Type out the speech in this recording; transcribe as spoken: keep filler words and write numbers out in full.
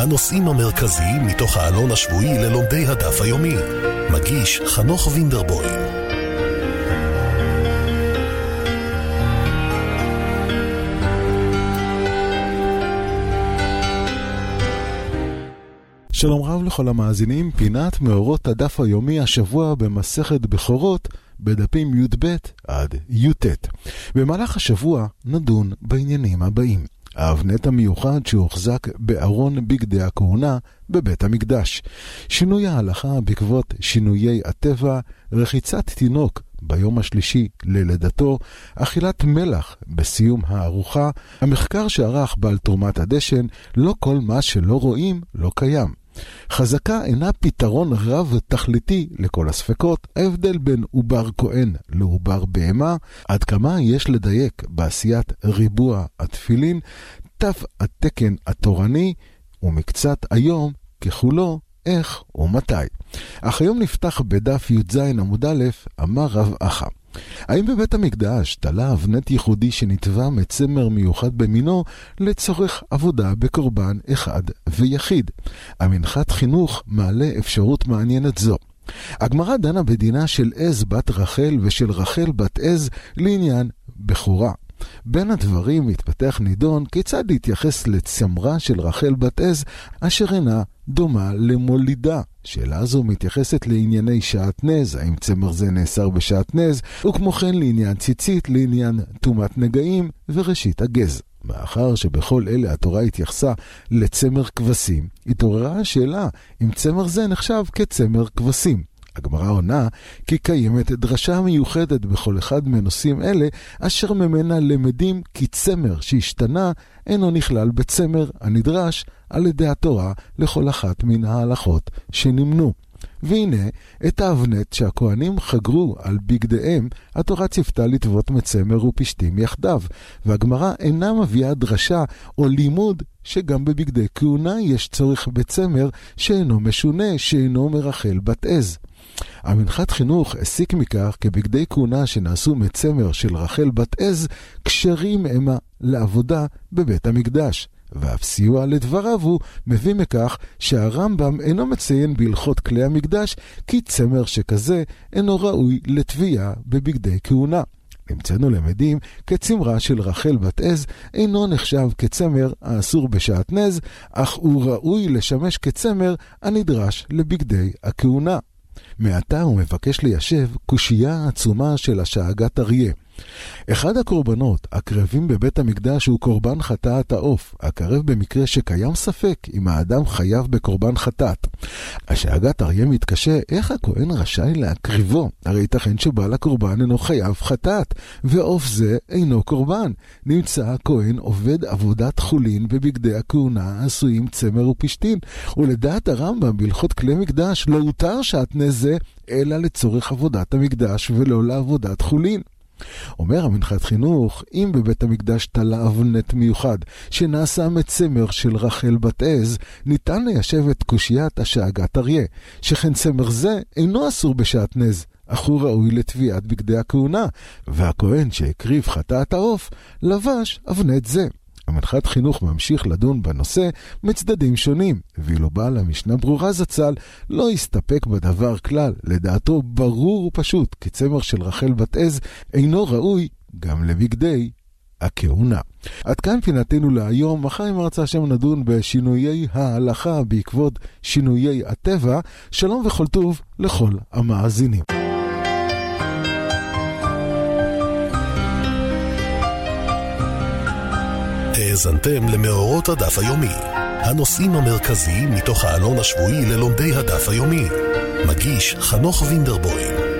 הנושאים המרכזיים מתוך העלון השבועי ללומדי הדף היומי. מגיש חנוך וינדרבוים. שלום רב לכל המאזינים, פינת מאורות הדף היומי השבוע במסכת בכורות בדפים י' ב' עד י' ט'. במהלך השבוע נדון בעניינים הבאים: האבנט המיוחד שהוחזק בארון בגדי הכהונה בבית המקדש, שינוי ההלכה בעקבות שינויי הטבע, רחיצת תינוק ביום השלישי ללידתו, אכילת מלח בסיום הארוחה, המחקר שערך בעל תרומת הדשן, לא כל מה שלא רואים לא קיים. חזקה אינה פתרון רב תכליתי לכל הספקות, ההבדל בין עובר כהן לעובר בהמה, עד כמה יש לדייק בעשיית ריבוע התפילין, תף התקן התורני, ומקצת היום ככולו איך ומתי. אך היום נפתח בדף י"ז עמוד א', אמר רב אחא: האם בבית המקדש תלה אבנט ייחודי שנטבע מצמר מיוחד במינו לצורך עבודה בקורבן אחד ויחיד? המנחת חינוך מעלה אפשרות מעניינת זו. הגמרא דנה בדינה של עז בת רחל ושל רחל בת עז לעניין בחורה. בין הדברים מתפתח נידון כיצד להתייחס לצמרה של רחל בת עז אשר אינה דומה למולידה. שאלה זו מתייחסת לענייני שעת נז, האם צמר זה נאסר בשעת נז, וכמו כן לעניין ציצית, לעניין תומת נגעים וראשית הגז. מאחר שבכל אלה התורה התייחסה לצמר כבשים, התעוררה השאלה אם צמר זה נחשב כצמר כבשים. הגמרא עונה כי קיימת דרשה מיוחדת בכל אחד מנושאים אלה, אשר ממנה למדים כי צמר שהשתנה אינו נכלל בצמר הנדרש על ידי התורה לכל אחת מן ההלכות שנמנו. והנה את האבנט שהכהנים חגרו על בגדיהם, התורה ציפתה לטוות מצמר ופשתים יחדיו, והגמרא אינה מביאה דרשה או לימוד שגם בבגדי כהונה יש צורך בצמר שאינו משונה, שאינו מרחל בת עז. המנחת חינוך הסיק מכך כבגדי כהונה שנעשו מצמר של רחל בת עז כשרים המה לעבודה בבית המקדש, ואף סיוע לדבריו הוא מביא מכך שהרמב"ם אינו מציין בהלכות כלי המקדש כי צמר שכזה אינו ראוי לתביעה בבגדי כהונה. נמצאנו למדים כצמרה של רחל בת עז אינו נחשב כצמר האסור בשעת נז, אך הוא ראוי לשמש כצמר הנדרש לבגדי הכהונה. מעתה הוא מבקש ליישב קושייה עצומה של השאגת אריה. אחד הקורבנות הקרבים בבית המקדש הוא קורבן חטאת העוף, הקרב במקרה שקיים ספק אם האדם חייב בקורבן חטאת. השאגת אריה מתקשה איך הכהן רשאי להקריבו, הרי ייתכן שבעל הקורבן אינו חייב חטאת, ועוף זה אינו קורבן. נמצא הכהן עובד עבודת חולין בבגדי הכהונה עשויים צמר ופשתין, ולדעת הרמב"ם בהלכות כלי מקדש לא הותר שעטנז זה אלא לצורך עבודת המקדש ולא לעבודת חולין. אומר המנחת חינוך, אם בבית המקדש תלה אבנט מיוחד שנעשה מצמר של רחל בת עז, ניתן ליישב את קושיית השאגת אריה, שכן צמר זה אינו אסור בשעת נז, אך הוא ראוי לתביעת בגדי הכהונה, והכהן שהקריב חטאת העוף לבש אבנט זה. המנחת חינוך ממשיך לדון בנושא מצדדים שונים, ואילו בעל המשנה ברורה זצ"ל לא הסתפק בדבר כלל. לדעתו ברור ופשוט כי צמר של רחל בת עז אינו ראוי גם לבגדי הכהונה. עד כאן פינתנו להיום. מחר אם רצה השם נדון בשינויי ההלכה בעקבות שינויי הטבע. שלום וכל טוב לכל המאזינים. האזנתם למאורות הדף היומי, הנושאים המרכזיים מתוך העלון השבועי ללומדי הדף היומי. מגיש חנוך וינדרבוים.